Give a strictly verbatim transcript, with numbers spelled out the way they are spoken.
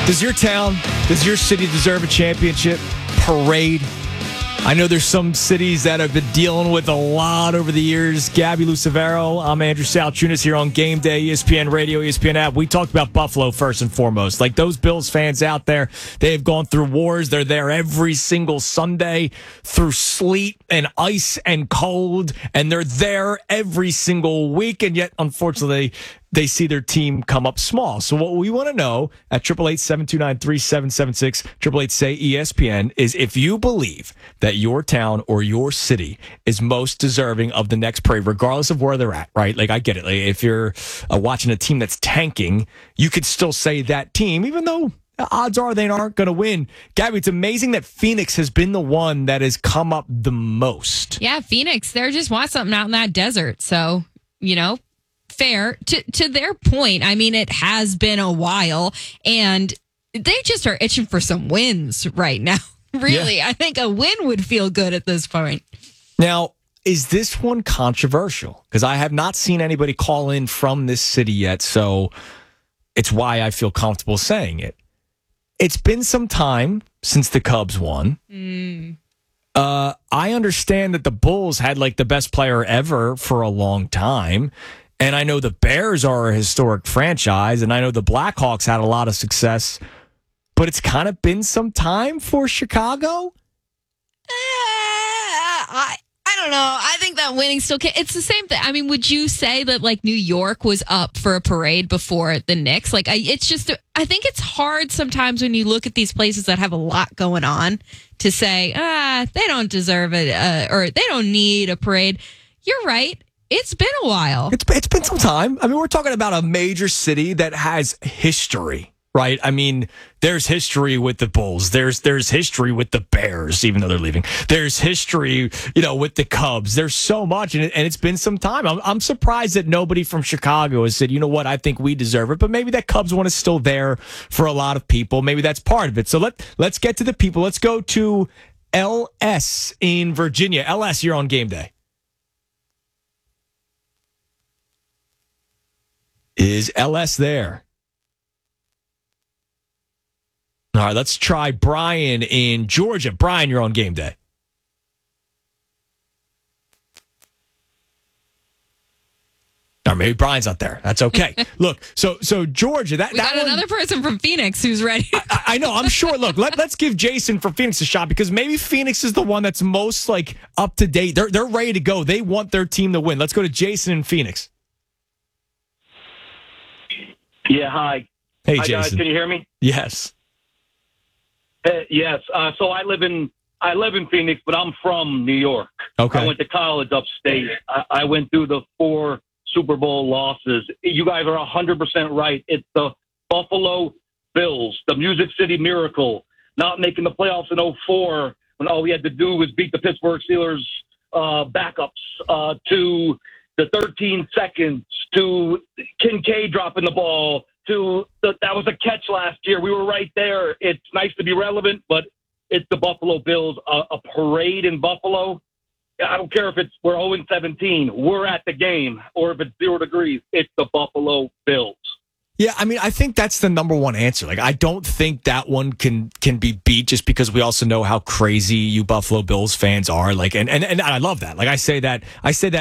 Does your town, does your city deserve a championship parade? I know there's some cities that have been dealing with a lot over the years. Gabby Lucevero, I'm Andrew Salchunas here on Game Day, E S P N Radio, E S P N app. We talked about Buffalo first and foremost. Like those Bills fans out there, they have gone through wars. They're there every single Sunday through sleet and ice and cold, and they're there every single week. And yet, unfortunately, they see their team come up small. So what we want to know at eight eight eight, seven two nine, three seven seven six, eight eight eight, say E S P N, is if you believe that your town or your city is most deserving of the next parade, regardless of where they're at, right? Like, I get it. Like, if you're uh, watching a team that's tanking, you could still say that team, even though odds are they aren't going to win. Gabby, it's amazing that Phoenix has been the one that has come up the most. Yeah, Phoenix, they just want something out in that desert. So, you know, fair to to their point. I mean, it has been a while, and they just are itching for some wins right now. Really, yeah. I think a win would feel good at this point. Now, is this one controversial? Because I have not seen anybody call in from this city yet, so it's why I feel comfortable saying it. It's been some time since the Cubs won. Mm. Uh, I understand that the Bulls had like the best player ever for a long time. And I know the Bears are a historic franchise, and I know the Blackhawks had a lot of success, but it's kind of been some time for Chicago. Uh, I I don't know. I think that winning still can. It's the same thing. I mean, would you say that like New York was up for a parade before the Knicks? Like, I, it's just. I think it's hard sometimes when you look at these places that have a lot going on to say, ah, they don't deserve it, uh, or they don't need a parade. You're right. It's been a while. It's, it's been some time. I mean, we're talking about a major city that has history, right? I mean, there's history with the Bulls. There's there's history with the Bears, even though they're leaving. There's history, you know, with the Cubs. There's so much, and, it, and it's been some time. I'm, I'm surprised that nobody from Chicago has said, you know what, I think we deserve it. But maybe that Cubs one is still there for a lot of people. Maybe that's part of it. So let, let's get to the people. Let's go to L S in Virginia. L S, you're on Game Day. Is L S there? All right, let's try Brian in Georgia. Brian, you're on Game Day. Or maybe Brian's not there. That's okay. Look, so so Georgia, that we that got one, another person from Phoenix who's ready. I, I know. I'm sure. Look, let, let's give Jason from Phoenix a shot, because maybe Phoenix is the one that's most like up to date. They're they're ready to go. They want their team to win. Let's go to Jason in Phoenix. Yeah, hi. Hey, hi, Jason. guys. Can you hear me? Yes. Uh, yes. Uh, so I live in I live in Phoenix, but I'm from New York. Okay. I went to college upstate. I, I went through the four Super Bowl losses. You guys are one hundred percent right. It's the Buffalo Bills, the Music City Miracle, not making the playoffs in oh four when all we had to do was beat the Pittsburgh Steelers uh, backups, uh, to the thirteen seconds, to Kincaid dropping the ball, to the, that was a catch last year. We were right there. It's nice to be relevant, but it's the Buffalo Bills. A, a parade in Buffalo. I don't care if it's we're oh and seventeen. We're at the game, or if it's zero degrees. It's the Buffalo Bills. Yeah, I mean, I think that's the number one answer. Like, I don't think that one can can be beat, just because we also know how crazy you Buffalo Bills fans are. Like, and and, and I love that. Like, I say that I say that.